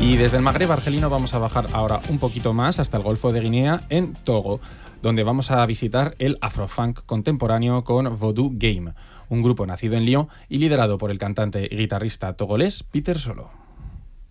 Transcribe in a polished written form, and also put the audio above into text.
Y desde el Magreb argelino vamos a bajar ahora un poquito más hasta el Golfo de Guinea, en Togo, donde vamos a visitar el afrofunk contemporáneo con Voodoo Game, un grupo nacido en Lyon y liderado por el cantante y guitarrista togolés Peter Solo.